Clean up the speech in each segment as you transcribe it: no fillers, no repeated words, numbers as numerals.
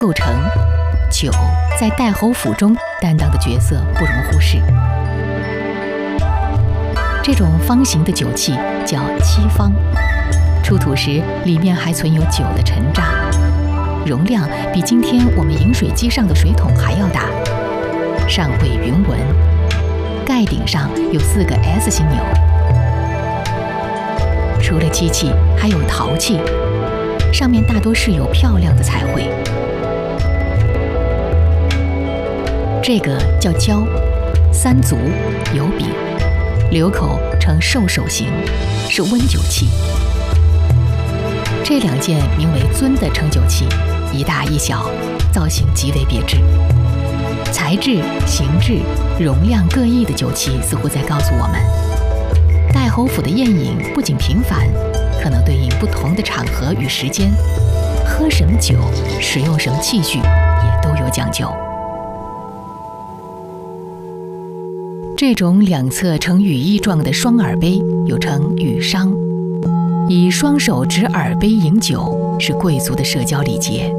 构成，酒在代侯府中担当的角色不容忽视。这种方形的酒器叫七方，出土时里面还存有酒的沉渣，容量比今天我们饮水机上的水桶还要大，上绘云纹，盖顶上有4个 S 型钮。除了漆器，还有陶器，上面大多是有漂亮的彩绘。这个叫胶，3足，有柄，流口呈兽首形，是温酒器。这2件名为尊的盛酒器，一大一小，造型极为别致。材质、形制、容量各异的酒器，似乎在告诉我们，代侯府的宴饮不仅频繁，可能对应不同的场合与时间，喝什么酒、使用什么器具也都有讲究。这种2侧呈羽翼状的双耳杯又称羽觞，以双手执耳杯饮酒是贵族的社交礼节。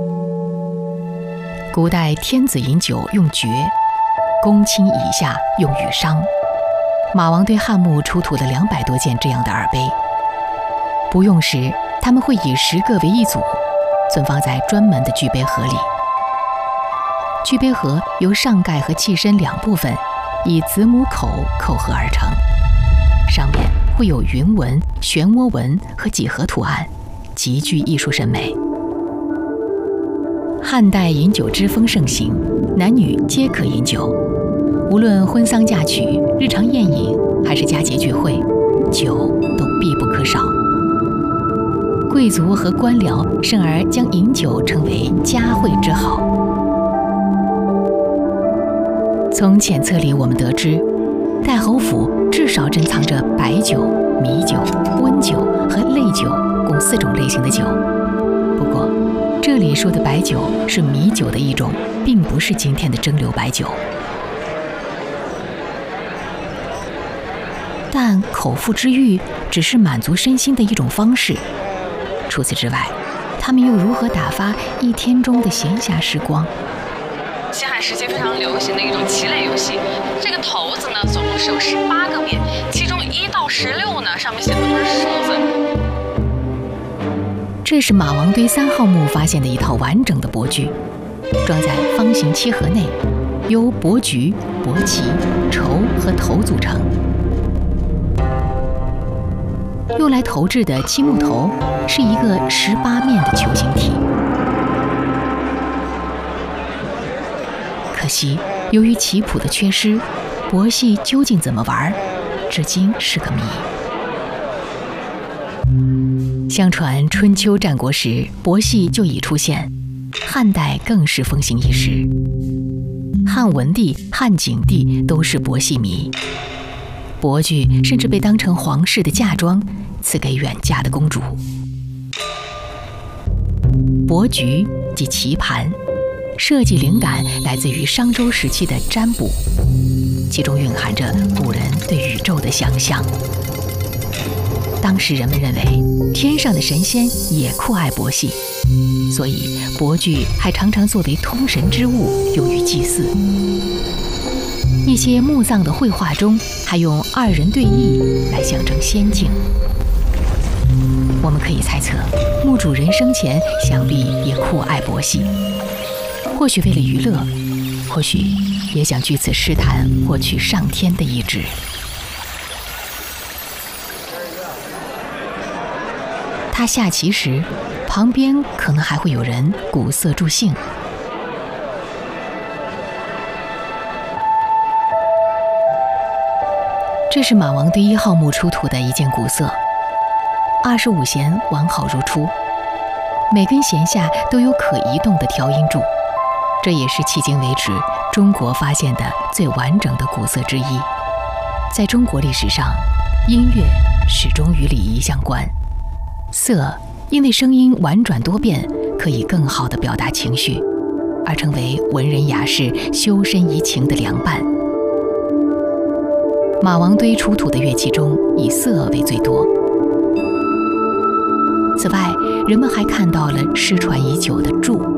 古代天子饮酒用爵，公卿以下用羽觞。马王堆汉墓出土了200多件这样的耳杯，不用时他们会以10个为一组，存放在专门的具杯盒里。具杯盒由上盖和器身2部分以子母口扣合而成，上面会有云纹、漩涡纹和几何图案，极具艺术审美。汉代饮酒之风盛行，男女皆可饮酒，无论婚丧嫁娶、日常宴饮还是佳节聚会，酒都必不可少。贵族和官僚甚而将饮酒称为佳会之好。从浅册里我们得知，代侯府至少珍藏着白酒、米酒、温酒和类酒共4种类型的酒。不过，这里说的白酒是米酒的一种，并不是今天的蒸馏白酒。但口腹之欲只是满足身心的一种方式，除此之外，他们又如何打发一天中的闲暇时光？ 西汉时期非常流行的一种棋类游戏，这个骰子呢总共是有18个面，其中1到16呢上面写的都是数字。 这是马王堆3号墓发现的一套完整的帛具，装在方形漆盒内，由帛菊、帛旗、绸和头组成。用来投掷的漆木头是一个18面的球形体。可惜，由于棋谱的缺失，帛戏究竟怎么玩，至今是个谜。相传春秋战国时，帛戏就已出现，汉代更是风行一时。汉文帝、汉景帝都是帛戏迷，帛具甚至被当成皇室的嫁妆，赐给远嫁的公主。帛菊即棋盘，设计灵感来自于商周时期的占卜，其中蕴含着古人对宇宙的想象。当时人们认为天上的神仙也酷爱帛戏，所以帛具还常常作为通神之物用于祭祀。一些墓葬的绘画中还用2人对弈来象征仙境。我们可以猜测，墓主人生前想必也酷爱帛戏，或许为了娱乐，或许也想据此试探获取上天的意志。他下棋时，旁边可能还会有人鼓瑟助兴。这是马王堆1号墓出土的一件古瑟，25弦完好如初，每根弦下都有可移动的调音柱，这也是迄今为止中国发现的最完整的古瑟之一。在中国历史上，音乐始终与礼仪相关，瑟因为声音婉转多变，可以更好地表达情绪，而成为文人雅士修身怡情的良伴。马王堆出土的乐器中，以瑟为最多。此外，人们还看到了失传已久的柱。